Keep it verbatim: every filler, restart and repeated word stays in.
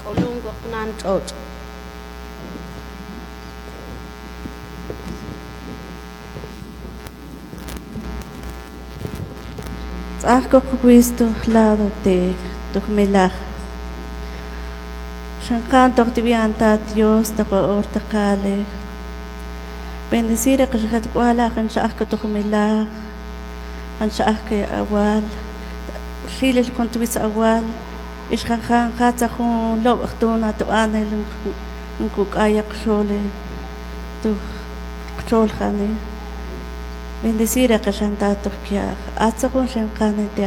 ulungo kunan tot. Ts'ajko Cristo lado te tukmilah. Shankan toktibianta Dios toko ortakale. Bendecir a kashatkwala kan sha'ak tukmilah. Kan sha'ak awal. Shilil kontubis awal. Ishkankan katsakun lob aktuna to anel nkuk ayak shole. Tu shol khane. Bendecir a kashanta tokia. Atsakun shankane te